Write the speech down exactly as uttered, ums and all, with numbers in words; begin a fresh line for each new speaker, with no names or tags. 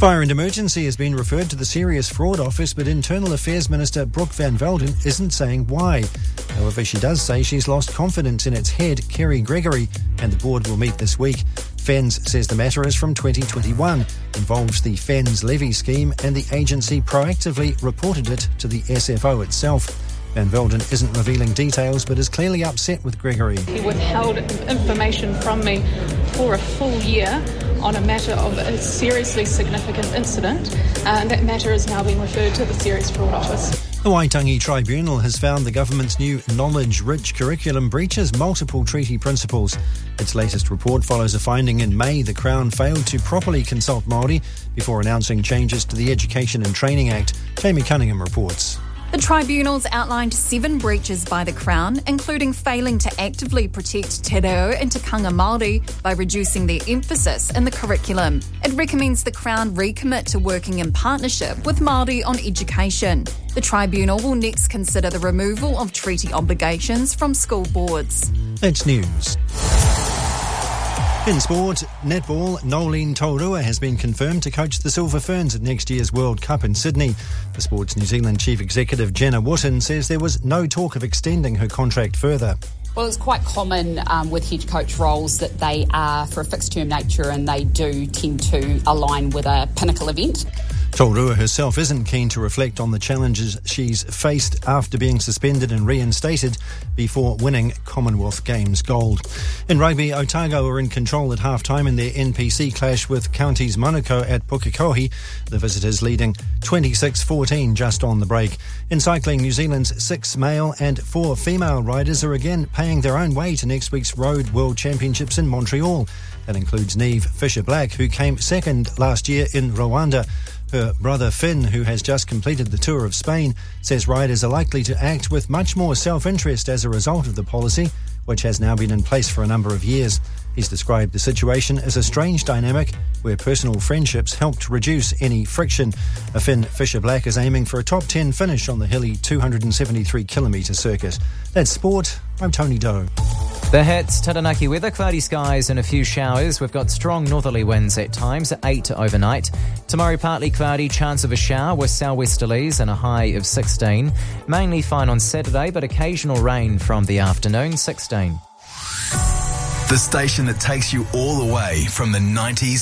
Fire and Emergency has been referred to the Serious Fraud Office, but Internal Affairs Minister Brooke Van Velden isn't saying why. However, she does say she's lost confidence in its head, Kerry Gregory, and the board will meet this week. FENS says the matter is from twenty twenty-one, involves the FENS levy scheme, and the agency proactively reported it to the S F O itself. Van Velden isn't revealing details, but is clearly upset with Gregory.
He withheld information from me for a full year on a matter of a seriously significant incident, uh, and that matter is now being referred to the Serious Fraud Office.
The Waitangi Tribunal has found the government's new knowledge-rich curriculum breaches multiple treaty principles. Its latest report follows a finding in May the Crown failed to properly consult Māori before announcing changes to the Education and Training Act. Jamie Cunningham reports.
The tribunals outlined seven breaches by the Crown, including failing to actively protect te reo and tikanga Māori by reducing their emphasis in the curriculum. It recommends the Crown recommit to working in partnership with Māori on education. The tribunal will next consider the removal of treaty obligations from school boards.
That's news. In sport, netball, Nolene Taurua has been confirmed to coach the Silver Ferns at next year's World Cup in Sydney. The Sports New Zealand Chief Executive Jenna Wootton says there was no talk of extending her contract further.
Well, it's quite common um, with head coach roles that they are for a fixed term nature and they do tend to align with a pinnacle event.
Taurua herself isn't keen to reflect on the challenges she's faced after being suspended and reinstated before winning Commonwealth Games gold. In rugby, Otago are in control at half-time in their N P C clash with Counties Monaco at Pukekohe, the visitors leading twenty-six fourteen just on the break. In cycling, New Zealand's six male and four female riders are again paying their own way to next week's Road World Championships in Montreal. That includes Niamh Fisher-Black, who came second last year in Rwanda. Her brother Finn, who has just completed the Tour of Spain, says riders are likely to act with much more self-interest as a result of the policy, which has now been in place for a number of years. He's described the situation as a strange dynamic where personal friendships help to reduce any friction. A Finn Fisher-Black is aiming for a top ten finish on the hilly two hundred seventy-three kilometre circuit. That's sport. I'm Tony Doe.
The hits, Taranaki weather, cloudy skies and a few showers. We've got strong northerly winds at times at eight overnight. Tomorrow partly cloudy, chance of a shower with southwesterlies and a high of sixteen. Mainly fine on Saturday, but occasional rain from the afternoon, sixteen.
The station that takes you all the way from the nineties